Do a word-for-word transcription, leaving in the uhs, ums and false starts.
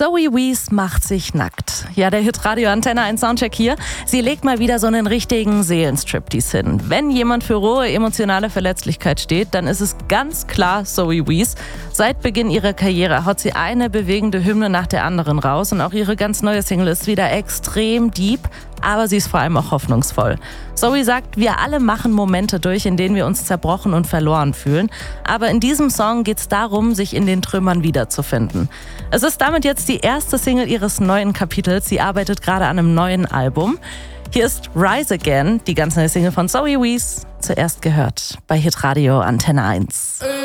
Zoe Wees macht sich nackt. Ja, der Hitradio Antenne eins Soundcheck hier. Sie legt mal wieder so einen richtigen Seelenstriptease hin. Wenn jemand für rohe emotionale Verletzlichkeit steht, dann ist es ganz klar Zoe Wees. Seit Beginn ihrer Karriere haut sie eine bewegende Hymne nach der anderen raus und auch ihre ganz neue Single ist wieder extrem deep, aber sie ist vor allem auch hoffnungsvoll. Zoe sagt, wir alle machen Momente durch, in denen wir uns zerbrochen und verloren fühlen. Aber in diesem Song geht es darum, sich in den Trümmern wiederzufinden. Es ist damit jetzt die erste Single ihres neuen Kapitels. Sie arbeitet gerade an einem neuen Album. Hier ist Rise Again, die ganz neue Single von Zoe Wees. Zuerst gehört bei Hitradio Antenne eins.